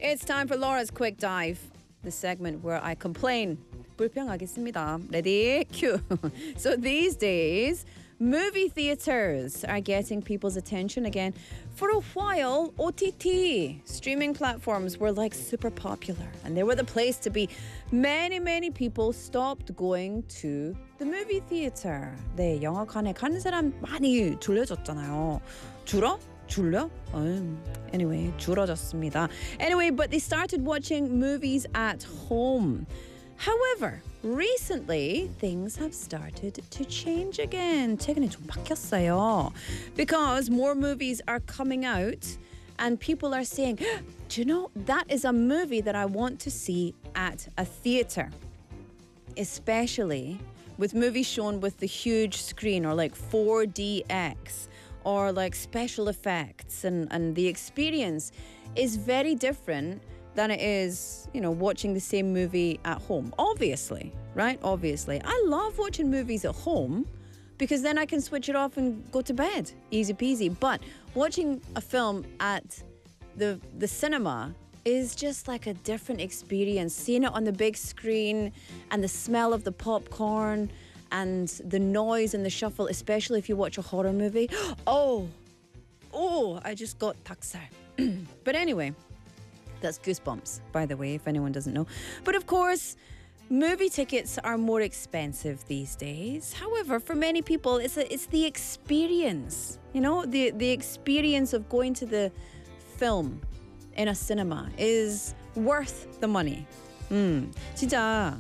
It's time for Laura's Quick Dive, the segment where I complain. 불평하겠습니다. Ready? Cue. So these days, movie theaters are getting people's attention again. For a while, OTT streaming platforms were like super popular and they were the place to be. Many people stopped going to the movie theater. 네, 영화관에 가는 사람 많이 줄여졌잖아요. 줄여? Anyway, 줄어졌습니다. Anyway, but they started watching movies at home. However, recently, things have started to change again. 최근에 좀 바뀌었어요. Because more movies are coming out and people are saying, do you know, that is a movie that I want to see at a theater. Especially with movies shown with the huge screen or like 4DX or like special effects and the experience is very different than it is, you know, watching the same movie at home. Obviously, right? Obviously. I love watching movies at home because then I can switch it off and go to bed. Easy peasy. But watching a film at the cinema is just like a different experience. Seeing it on the big screen and the smell of the popcorn and the noise and the shuffle, especially if you watch a horror movie. Oh, I just got taksar. But anyway, that's Goosebumps, by the way, if anyone doesn't know. But of course, movie tickets are more expensive these days. However, for many people, it's the experience, you know, the experience of going to the film in a cinema is worth the money. 진짜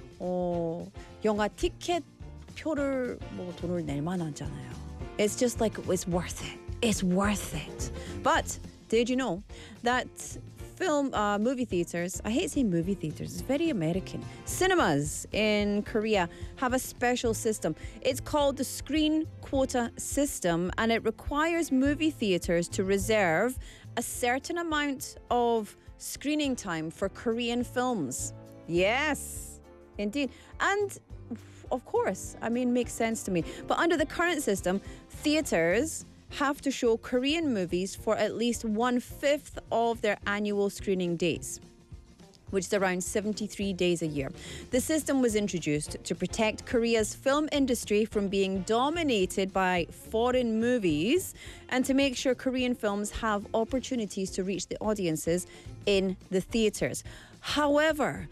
영화 티켓 표를 뭐 돈을 낼 만하잖아요. It's just like it's worth it. It's worth it. But did you know that movie theaters, I hate saying movie theaters, it's very American. Cinemas in Korea have a special system. It's called the screen quota system, and it requires movie theaters to reserve a certain amount of screening time for Korean films. Yes, indeed. And of course, I mean, makes sense to me. But under the current system, theaters have to show Korean movies for at least 1/5 of their annual screening days, which is around 73 days a year. The system was introduced to protect Korea's film industry from being dominated by foreign movies and to make sure Korean films have opportunities to reach the audiences in the theaters. However,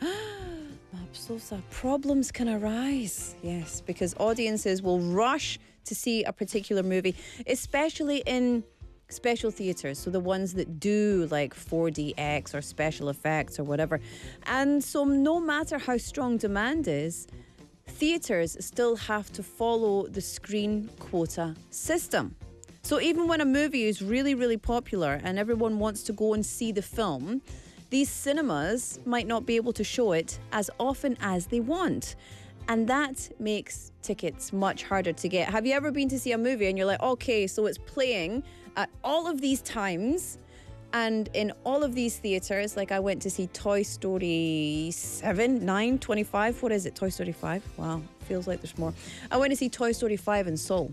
problems can arise. Yes, because audiences will rush to see a particular movie, especially in special theaters, so the ones that do like 4DX or special effects or whatever. And so no matter how strong demand is, theaters still have to follow the screen quota system. So even when a movie is really popular and everyone wants to go and see the film, these cinemas might not be able to show it as often as they want. And that makes tickets much harder to get. Have you ever been to see a movie and you're like, okay, so it's playing at all of these times and in all of these theaters? Like I went to see Toy Story 7, 9, 25. What is it? Toy Story 5? Wow, feels like there's more. I went to see Toy Story 5 in Seoul.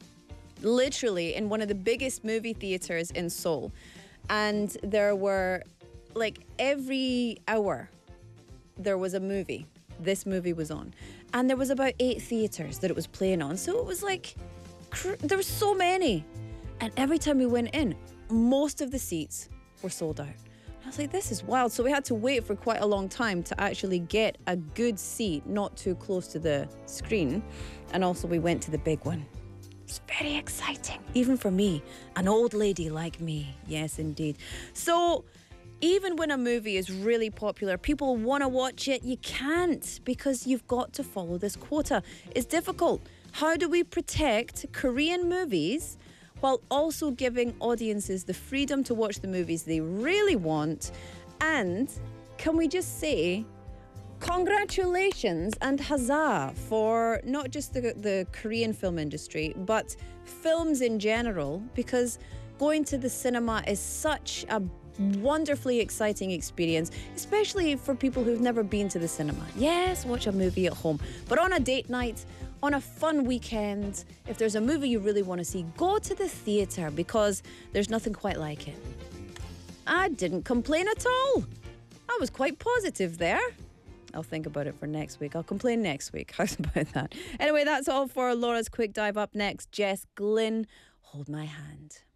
Literally in one of the biggest movie theaters in Seoul. And there were like every hour there was a movie. This movie was on. And there was about 8 theaters that it was playing on. So it was like, there were so many. And every time we went in, most of the seats were sold out. I was like, this is wild. So we had to wait for quite a long time to actually get a good seat, not too close to the screen. And also we went to the big one. It's very exciting, even for me, an old lady like me. Yes, indeed. So even when a movie is really popular, people want to watch it, you can't because you've got to follow this quota. It's difficult. How do we protect Korean movies while also giving audiences the freedom to watch the movies they really want? And can we just say congratulations and huzzah for not just the Korean film industry, but films in general, because going to the cinema is such a wonderfully exciting experience, especially for people who've never been to the cinema. Yes, watch a movie at home, but on a date night, on a fun weekend, if there's a movie you really want to see, go to the theatre because there's nothing quite like it. I didn't complain at all. I was quite positive there. I'll think about it for next week. I'll complain next week. How's about that? Anyway, that's all for Laura's Quick Dive. Up next, Jess Glynn, Hold My Hand.